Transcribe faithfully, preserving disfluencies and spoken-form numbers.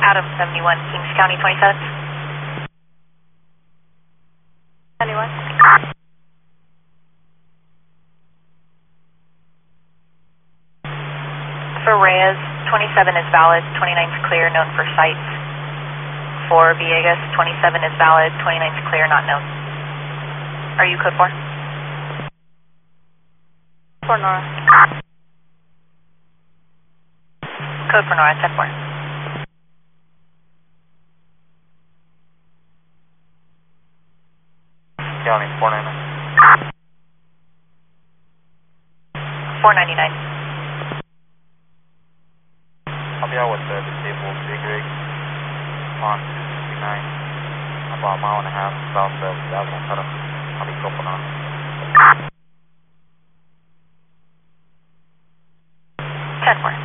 Adam seventy-one, Kings County twenty-seven. seventy-one. For Reyes, twenty-seven is valid, twenty-nine is clear, known for sites. For Villegas, twenty-seven is valid, twenty-nine is clear, not known. Are you code four? For Nora. Code for Nora, ten four. County, four ninety-nine. four ninety-nine. I'll be out with the disabled big rig on two sixty-nine, about a mile and a half south of the Avenue Cutoff. I'll be scoping on. ten four.